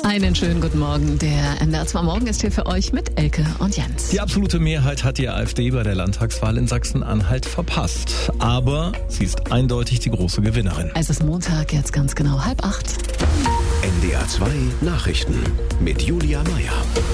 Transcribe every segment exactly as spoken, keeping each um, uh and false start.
Einen schönen guten Morgen. Der M D R zwei Morgen ist hier für euch mit Elke und Jens. Die absolute Mehrheit hat die AfD bei der Landtagswahl in Sachsen-Anhalt verpasst. Aber sie ist eindeutig die große Gewinnerin. Es ist Montag, jetzt ganz genau halb acht. M D R zwei Nachrichten mit Julia Meyer.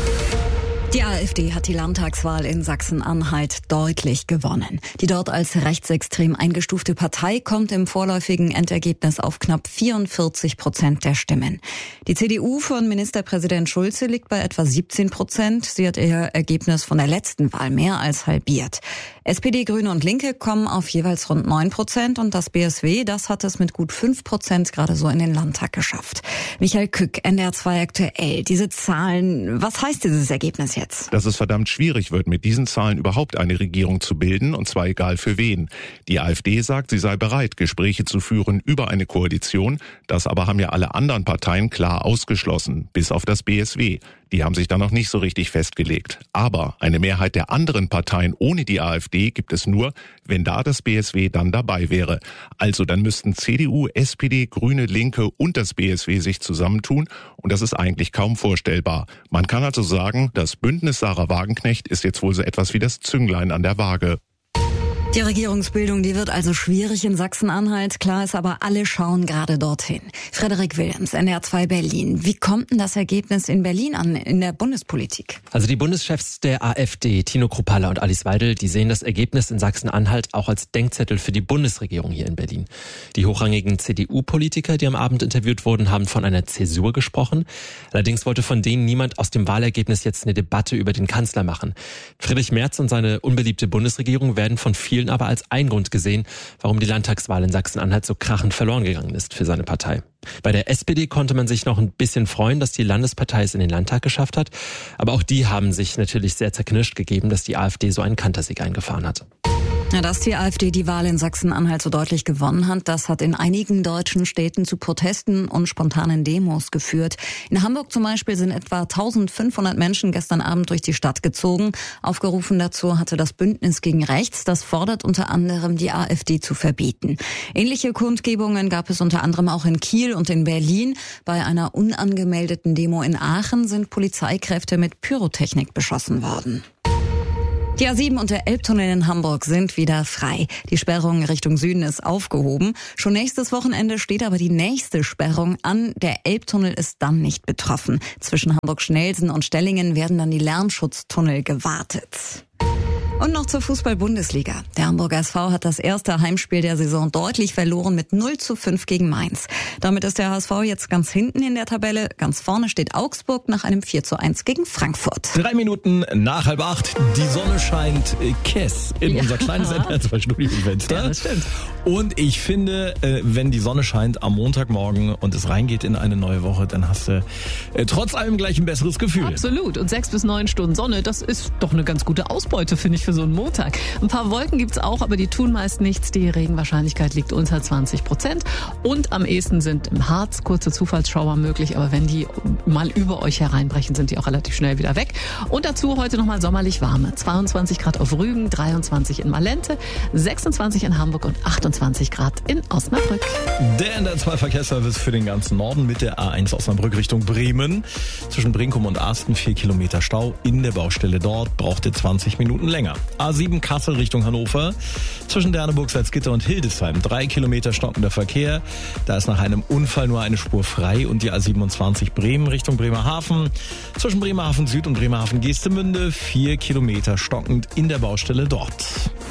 Die AfD hat die Landtagswahl in Sachsen-Anhalt deutlich gewonnen. Die dort als rechtsextrem eingestufte Partei kommt im vorläufigen Endergebnis auf knapp vierundvierzig Prozent der Stimmen. Die C D U von Ministerpräsident Schulze liegt bei etwa siebzehn Prozent. Sie hat ihr Ergebnis von der letzten Wahl mehr als halbiert. S P D, Grüne und Linke kommen auf jeweils rund neun Prozent und das B S W, das hat es mit gut fünf Prozent gerade so in den Landtag geschafft. Michael Kück, N D R zwei aktuell. Diese Zahlen, was heißt dieses Ergebnis jetzt? Dass es verdammt schwierig wird, mit diesen Zahlen überhaupt eine Regierung zu bilden, und zwar egal für wen. Die AfD sagt, sie sei bereit, Gespräche zu führen über eine Koalition. Das aber haben ja alle anderen Parteien klar ausgeschlossen, bis auf das B S W. Die haben sich da noch nicht so richtig festgelegt. Aber eine Mehrheit der anderen Parteien ohne die AfD gibt es nur, wenn da das B S W dann dabei wäre. Also dann müssten C D U, S P D, Grüne, Linke und das B S W sich zusammentun. Und das ist eigentlich kaum vorstellbar. Man kann also sagen, das Bündnis Sarah Wagenknecht ist jetzt wohl so etwas wie das Zünglein an der Waage. Die Regierungsbildung, die wird also schwierig in Sachsen-Anhalt. Klar ist aber, alle schauen gerade dorthin. Frederik Wilhelms, N D R zwei Berlin. Wie kommt denn das Ergebnis in Berlin an, in der Bundespolitik? Also die Bundeschefs der AfD, Tino Kruppalla und Alice Weidel, die sehen das Ergebnis in Sachsen-Anhalt auch als Denkzettel für die Bundesregierung hier in Berlin. Die hochrangigen C D U-Politiker, die am Abend interviewt wurden, haben von einer Zäsur gesprochen. Allerdings wollte von denen niemand aus dem Wahlergebnis jetzt eine Debatte über den Kanzler machen. Friedrich Merz und seine unbeliebte Bundesregierung werden von vielen aber als ein Grund gesehen, warum die Landtagswahl in Sachsen-Anhalt so krachend verloren gegangen ist für seine Partei. Bei der S P D konnte man sich noch ein bisschen freuen, dass die Landespartei es in den Landtag geschafft hat. Aber auch die haben sich natürlich sehr zerknirscht gegeben, dass die AfD so einen Kantersieg eingefahren hat. Ja, dass die AfD die Wahl in Sachsen-Anhalt so deutlich gewonnen hat, das hat in einigen deutschen Städten zu Protesten und spontanen Demos geführt. In Hamburg zum Beispiel sind etwa eintausendfünfhundert Menschen gestern Abend durch die Stadt gezogen. Aufgerufen dazu hatte das Bündnis gegen Rechts, das fordert unter anderem die AfD zu verbieten. Ähnliche Kundgebungen gab es unter anderem auch in Kiel und in Berlin. Bei einer unangemeldeten Demo in Aachen sind Polizeikräfte mit Pyrotechnik beschossen worden. Die A sieben und der Elbtunnel in Hamburg sind wieder frei. Die Sperrung Richtung Süden ist aufgehoben. Schon nächstes Wochenende steht aber die nächste Sperrung an. Der Elbtunnel ist dann nicht betroffen. Zwischen Hamburg-Schnelsen und Stellingen werden dann die Lärmschutztunnel gewartet. Und noch zur Fußball-Bundesliga. Der Hamburger S V hat das erste Heimspiel der Saison deutlich verloren mit null zu fünf gegen Mainz. Damit ist der H S V jetzt ganz hinten in der Tabelle. Ganz vorne steht Augsburg nach einem vier zu eins gegen Frankfurt. Drei Minuten nach halb acht. Die Sonne scheint äh, Kess in ja. unser kleines N D R zwei Studiofenster. Ja, das stimmt. Und ich finde, äh, wenn die Sonne scheint am Montagmorgen und es reingeht in eine neue Woche, dann hast du äh, trotz allem gleich ein besseres Gefühl. Absolut. Und sechs bis neun Stunden Sonne, das ist doch eine ganz gute Ausbeute, finde ich, für so einen Montag. Ein paar Wolken gibt's auch, aber die tun meist nichts. Die Regenwahrscheinlichkeit liegt unter zwanzig Prozent. Und am ehesten sind im Harz kurze Zufallsschauer möglich. Aber wenn die mal über euch hereinbrechen, sind die auch relativ schnell wieder weg. Und dazu heute nochmal sommerlich warme. zweiundzwanzig Grad auf Rügen, dreiundzwanzig in Malente, sechsundzwanzig in Hamburg und achtundzwanzig Grad in Osnabrück. Der N D R zwei Verkehrsservice für den ganzen Norden mit der A eins Osnabrück Richtung Bremen. Zwischen Brinkum und Asten vier Kilometer Stau. In der Baustelle dort braucht ihr zwanzig Minuten länger. A sieben Kassel Richtung Hannover. Zwischen Derneburg, Salzgitter und Hildesheim drei Kilometer stockender Verkehr. Da ist nach einem Unfall nur eine Spur frei. Und die A siebenundzwanzig Bremen Richtung Bremerhaven. Zwischen Bremerhaven Süd und Bremerhaven Geestemünde vier Kilometer stockend in der Baustelle dort.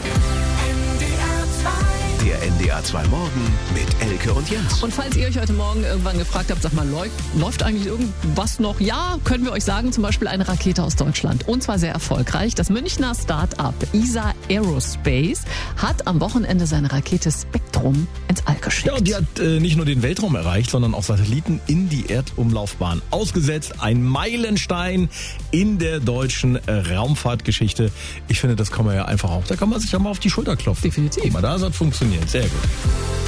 Der N D R zwei Morgen mit Elke und Jens. Und falls ihr euch heute Morgen irgendwann gefragt habt, sag mal, läuft eigentlich irgendwas noch? Ja, können wir euch sagen, zum Beispiel eine Rakete aus Deutschland. Und zwar sehr erfolgreich. Das Münchner Start-up E S A Aerospace hat am Wochenende seine Rakete Spektrum ins All geschickt. Ja, und die hat äh, nicht nur den Weltraum erreicht, sondern auch Satelliten in die Erdumlaufbahn ausgesetzt. Ein Meilenstein in der deutschen äh, Raumfahrtgeschichte. Ich finde, das kann man ja einfach auch, da kann man sich ja mal auf die Schulter klopfen. Definitiv. Guck mal, da hat es funktioniert. Sehr gut.